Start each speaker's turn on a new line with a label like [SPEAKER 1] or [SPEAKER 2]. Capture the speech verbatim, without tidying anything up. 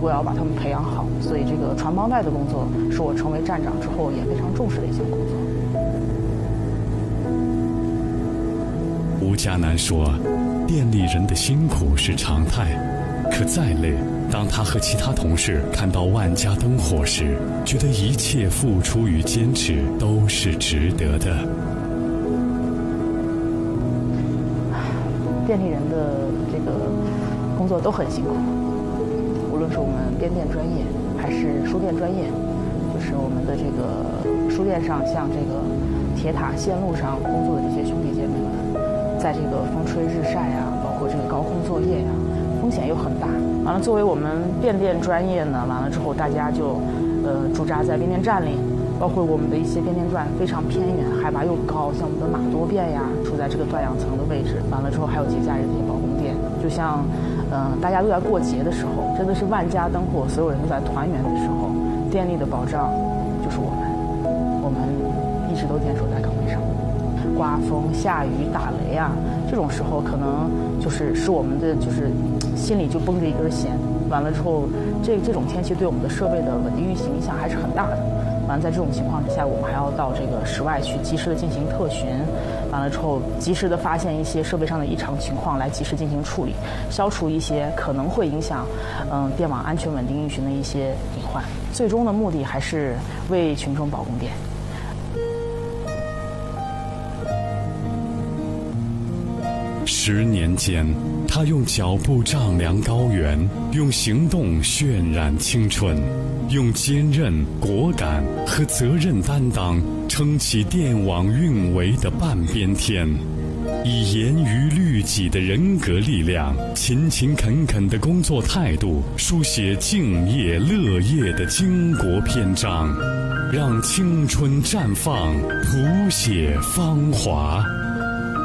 [SPEAKER 1] 果要把他们培养好，所以这个传帮带的工作是我成为站长之后也非常重视的一项工作。
[SPEAKER 2] 吴佳楠说，电力人的辛苦是常态，可再累，当他和其他同事看到万家灯火时，觉得一切付出与坚持都是值得的。
[SPEAKER 1] 电力人的这个工作都很辛苦，无论是我们编电专业还是输电专业，就是我们的这个输电上，像这个铁塔线路上工作的这些兄弟姐妹们，在这个风吹日晒呀、啊，包括这个高空作业呀、啊，风险又很大。完了，作为我们变电专业呢，完了之后大家就呃驻扎在变电站里。包括我们的一些变电站非常偏远，海拔又高，像我们的马多变呀，处在这个断氧层的位置。完了之后还有节假日的一些保供电，就像，嗯、呃，大家都在过节的时候，真的是万家灯火，所有人都在团圆的时候，电力的保障就是我们，我们一直都坚守在岗位上。刮风、下雨、打雷啊，这种时候可能就是是我们的就是心里就绷着一根弦。完了之后，这这种天气对我们的设备的稳定运行影响还是很大的。完了，在这种情况之下，我们还要到这个室外去及时的进行特巡，完了之后及时的发现一些设备上的异常情况，来及时进行处理，消除一些可能会影响嗯电网安全稳定运行的一些隐患。最终的目的还是为群众保供电。
[SPEAKER 2] 十年间，他用脚步丈量高原，用行动渲染青春，用坚韧、果敢和责任担当撑起电网运维的半边天，以严于律己的人格力量、勤勤恳恳的工作态度，书写敬业乐业的经国篇章，让青春绽放，谱写芳华。